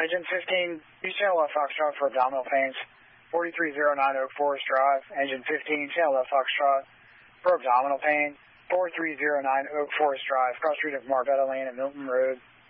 Engine 15, use channel left Foxtrot for abdominal pains. 4309 Oak Forest Drive. Engine 15, channel left Foxtrot for abdominal pain. 4309 Oak Forest Drive, cross street of Marbetta Lane and Milton Road.